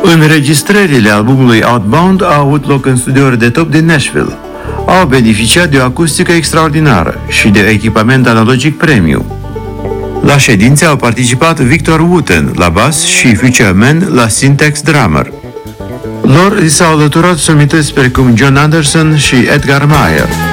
Înregistrările albumului Outbound au avut loc în studiouri de top din Nashville. Au beneficiat de o acustică extraordinară și de echipament analogic premium. La ședințe au participat Victor Wooten la bas și Future Man la Syntax Drummer. Lor li s-au alăturat somități precum John Anderson și Edgar Meyer.